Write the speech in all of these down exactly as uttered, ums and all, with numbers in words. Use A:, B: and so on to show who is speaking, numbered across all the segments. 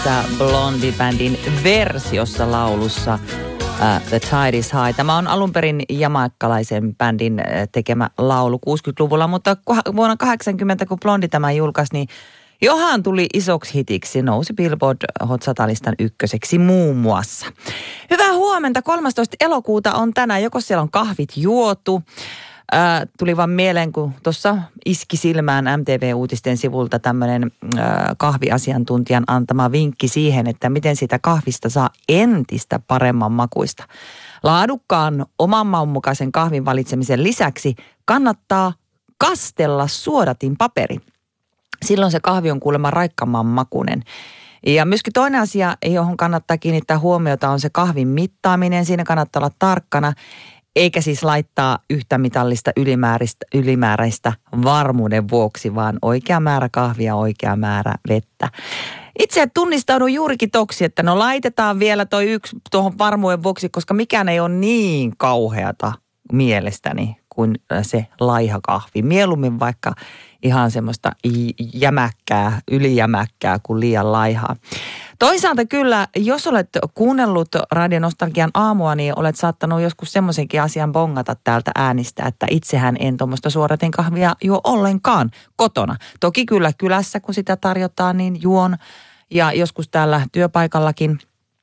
A: Blondie-bändin versiossa laulussa uh, The Tide is High. Tämä on alun perin jamaikkalaisen bändin uh, tekemä laulu kuusikymmentäluvulla, mutta vuonna kahdeksankymmentä, kun Blondie tämä julkaisi, niin Johan tuli isoksi hitiksi, nousi Billboard Hot sata-listan ykköseksi muun muassa. Hyvää huomenta, kolmastoista elokuuta on tänään, joko siellä on kahvit juotu. Äh, tuli vaan mieleen, kun tuossa iski silmään M T V-uutisten sivulta tämmöinen äh, kahviasiantuntijan antama vinkki siihen, että miten sitä kahvista saa entistä paremman makuista. Laadukkaan oman maun mukaisen kahvin valitsemisen lisäksi kannattaa kastella suodatin paperi. Silloin se kahvi on kuulemma raikkaamman makuinen. Ja myöskin toinen asia, johon kannattaa kiinnittää huomiota, on se kahvin mittaaminen. Siinä kannattaa olla tarkkana, eikä siis laittaa yhtä mitallista ylimääräistä, ylimääräistä varmuuden vuoksi, vaan oikea määrä kahvia, oikea määrä vettä. Itse tunnistaudun juurikin toksi, että no laitetaan vielä toi yksi tuohon varmuuden vuoksi, koska mikään ei ole niin kauheata mielestäni kuin se laiha kahvi. Mieluummin vaikka ihan semmoista jämäkkää, ylijämäkkää kuin liian laihaa. Toisaalta kyllä, jos olet kuunnellut Radio Nostalgian aamua, niin olet saattanut joskus semmoisenkin asian bongata täältä äänistä, että itsehän en tuommoista suodatinkahvia juo ollenkaan kotona. Toki kyllä kylässä, kun sitä tarjotaan, niin juon ja joskus täällä työpaikallakin.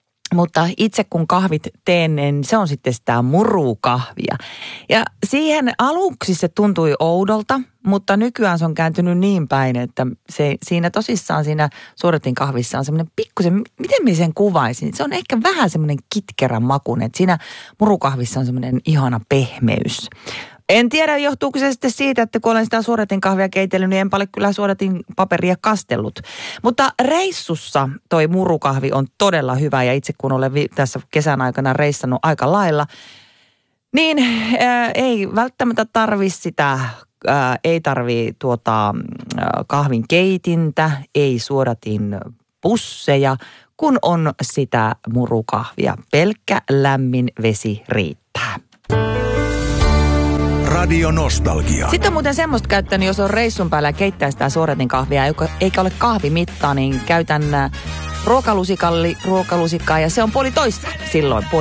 A: Mutta itse kun kahvit teen, niin se on sitten sitä murukahvia. Ja siihen aluksi se tuntui oudolta, mutta nykyään se on kääntynyt niin päin, että se, siinä tosissaan siinä suodatin kahvissa on semmoinen pikkusen, miten minä sen kuvaisin? Se on ehkä vähän semmoinen kitkerän makuinen, että siinä murukahvissa on semmoinen ihana pehmeys. En tiedä, johtuuko se sitten siitä, että kun olen sitä suodatin kahvia keitellyt, niin en paljon kyllä suodatin paperia kastellut. Mutta reissussa toi murukahvi on todella hyvä ja itse kun olen vi- tässä kesän aikana reissannut aika lailla, niin ää, ei välttämättä tarvi sitä, ää, ei tarvi tuota ää, kahvin keitintä, ei suodatin pusseja, kun on sitä murukahvia. Pelkkä lämmin vesi riittää.
B: Radio Nostalgia.
A: Sitten on muuten semmoista käyttänyt, jos on reissun päällä ja keittää sitä suodatin kahvia, eikä ole kahvimittaa, niin käytän ruokalusikkaa ja se on puoli toista silloin.